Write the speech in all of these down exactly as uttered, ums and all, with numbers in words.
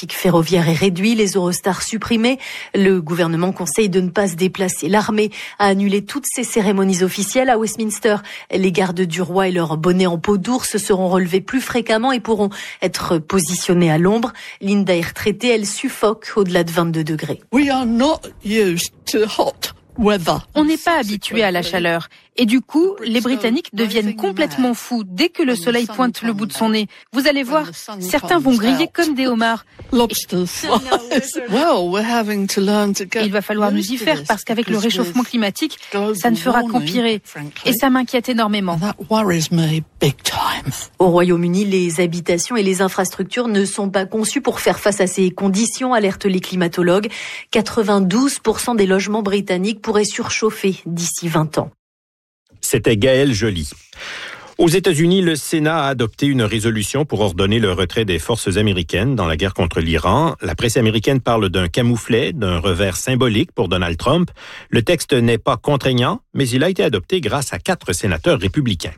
trafic ferroviaire est réduit, les Eurostars supprimés. Le gouvernement conseille de ne pas se déplacer. L'armée a annulé toutes ses cérémonies officielles à Westminster. Les gardes du roi et leurs bonnets en peau d'ours seront relevés plus fréquemment et pourront être positionnés à l'ombre. Linda est retraitée, elle suffoque au-delà de vingt-deux degrés. We are not used to hot weather. On n'est pas habitué à la chaleur. Et du coup, les Britanniques deviennent complètement fous dès que le soleil pointe le bout de son nez. Vous allez voir, certains vont griller comme des homards. Lobsters. Well, we're having to learn to get Et il va falloir nous y faire parce qu'avec le réchauffement climatique, ça ne fera qu'empirer. Et ça m'inquiète énormément. That worries me big time. Au Royaume-Uni, les habitations et les infrastructures ne sont pas conçues pour faire face à ces conditions, alertent les climatologues. quatre-vingt-douze pour cent des logements britanniques pourraient surchauffer d'ici vingt ans. C'était Gaël Joly. Aux États-Unis, le Sénat a adopté une résolution pour ordonner le retrait des forces américaines dans la guerre contre l'Iran. La presse américaine parle d'un camouflet, d'un revers symbolique pour Donald Trump. Le texte n'est pas contraignant, mais il a été adopté grâce à quatre sénateurs républicains.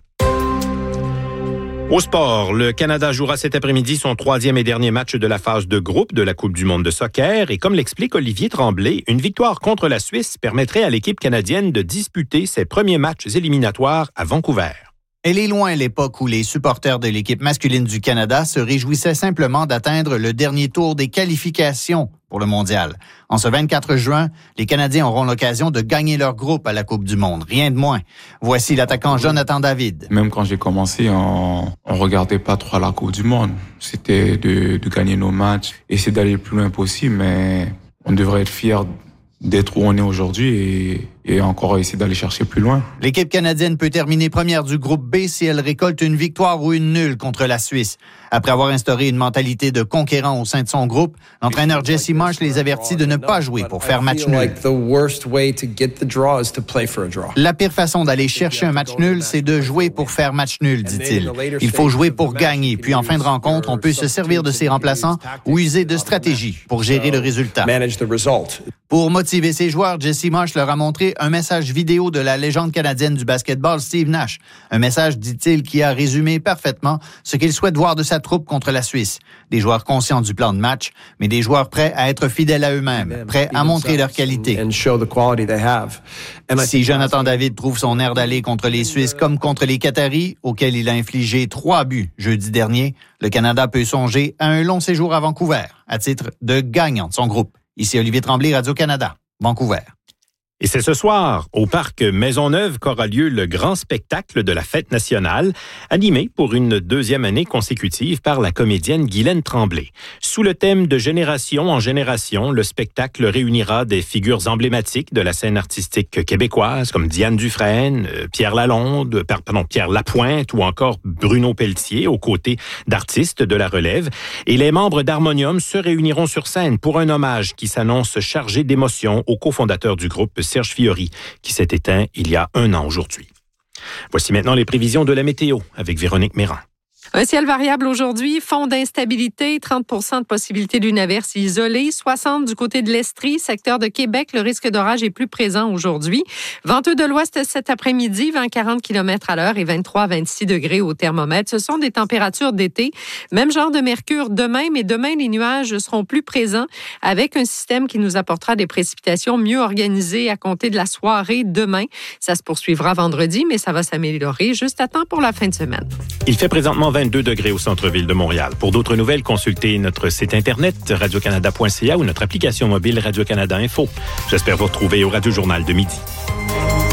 Au sport, le Canada jouera cet après-midi son troisième et dernier match de la phase de groupe de la Coupe du monde de soccer. Et comme l'explique Olivier Tremblay, une victoire contre la Suisse permettrait à l'équipe canadienne de disputer ses premiers matchs éliminatoires à Vancouver. Elle est loin l'époque où les supporters de l'équipe masculine du Canada se réjouissaient simplement d'atteindre le dernier tour des qualifications pour le mondial. En ce vingt-quatre juin, les Canadiens auront l'occasion de gagner leur groupe à la Coupe du monde, rien de moins. Voici l'attaquant Jonathan David. Même quand j'ai commencé, on, on regardait pas trop la Coupe du monde. C'était de, de gagner nos matchs, essayer d'aller le plus loin possible, mais on devrait être fiers d'être où on est aujourd'hui et, et encore essayer d'aller chercher plus loin. L'équipe canadienne peut terminer première du groupe B si elle récolte une victoire ou une nulle contre la Suisse. Après avoir instauré une mentalité de conquérant au sein de son groupe, l'entraîneur Jesse Marsh les avertit de ne pas jouer pour faire match nul. La pire façon d'aller chercher un match nul, c'est de jouer pour faire match nul, dit-il. Il faut jouer pour gagner, puis en fin de rencontre, on peut se servir de ses remplaçants ou user de stratégies pour gérer le résultat. Pour motiver ses joueurs, Jesse Marsh leur a montré un message vidéo de la légende canadienne du basketball, Steve Nash. Un message, dit-il, qui a résumé parfaitement ce qu'il souhaite voir de sa troupe contre la Suisse. Des joueurs conscients du plan de match, mais des joueurs prêts à être fidèles à eux-mêmes, prêts à montrer leur qualité. Si Jonathan David trouve son air d'aller contre les Suisses comme contre les Qataris, auxquels il a infligé trois buts jeudi dernier, le Canada peut songer à un long séjour à Vancouver, à titre de gagnant de son groupe. Ici Olivier Tremblay, Radio-Canada, Vancouver. Et c'est ce soir, au parc Maisonneuve, qu'aura lieu le grand spectacle de la Fête nationale, animé pour une deuxième année consécutive par la comédienne Guylaine Tremblay. Sous le thème de génération en génération, le spectacle réunira des figures emblématiques de la scène artistique québécoise, comme Diane Dufresne, Pierre Lalonde, pardon, Pierre Lapointe ou encore Bruno Pelletier, aux côtés d'artistes de la relève. Et les membres d'Harmonium se réuniront sur scène pour un hommage qui s'annonce chargé d'émotion au cofondateur du groupe, Serge Fiori, qui s'est éteint il y a un an aujourd'hui. Voici maintenant les prévisions de la météo avec Véronique Méran. Un ciel variable aujourd'hui, fond d'instabilité, trente pour cent de possibilité d'une averse isolée, soixante du côté de l'Estrie, secteur de Québec. Le risque d'orage est plus présent aujourd'hui. Venteux de l'ouest cet après-midi, vingt à quarante kilomètres à l'heure et vingt-trois à vingt-six degrés au thermomètre. Ce sont des températures d'été. Même genre de mercure demain, mais demain, les nuages seront plus présents avec un système qui nous apportera des précipitations mieux organisées à compter de la soirée demain. Ça se poursuivra vendredi, mais ça va s'améliorer juste à temps pour la fin de semaine. Il fait présentement vingt-deux degrés au centre-ville de Montréal. Pour d'autres nouvelles, consultez notre site internet radio canada point c a ou notre application mobile Radio-Canada Info. J'espère vous retrouver au Radio-Journal de midi.